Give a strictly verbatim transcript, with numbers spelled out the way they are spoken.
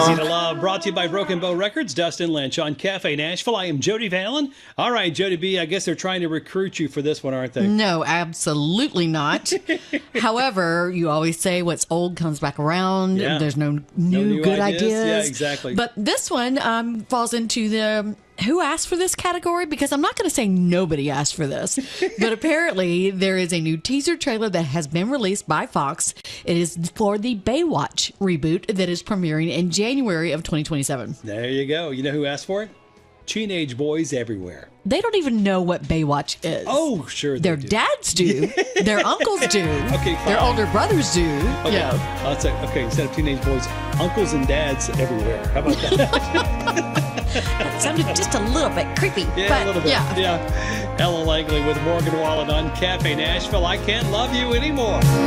Easy to Love, brought to you by Broken Bow Records, Dustin Lynch on Cafe Nashville. I am Jody Vallon. All right, Jody B, I guess they're trying to recruit you for this one, aren't they? No, absolutely not. However, you always say what's old comes back around. Yeah. There's no new, No new good ideas. ideas. Yeah, exactly. But this one um, falls into the who asked for this category, because I'm not going to say nobody asked for this, but apparently there is a new teaser trailer that has been released by Fox. It is for the Baywatch reboot that is premiering in January of twenty twenty-seven. There you go. You know who asked for it? Teenage boys everywhere. They don't even know what Baywatch is. Oh, sure they Their do. dads do. Their uncles do. Okay, fine. Their older brothers do. Okay. Yeah. I'll say, okay, instead of teenage boys, uncles and dads everywhere. How about that? That sounded just a little bit creepy. Yeah, but a little bit. Yeah. yeah. Ellen Langley with Morgan Wallen on Cafe Nashville. I can't love you anymore.